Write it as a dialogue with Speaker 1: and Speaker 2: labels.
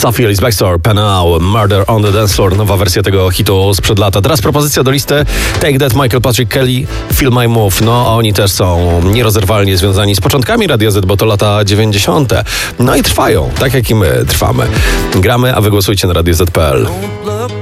Speaker 1: Sophie Ellis Bextor, Penal, Murder on the Dance Floor, nowa wersja tego hitu sprzed lata. Teraz propozycja do listy Take That, Michael Patrick Kelly, Feel My Move. No, oni też są nierozerwalnie związani z początkami Radia Z, bo to lata 90. No i trwają, tak jak i my trwamy. Gramy, a wy głosujcie na radioz.pl.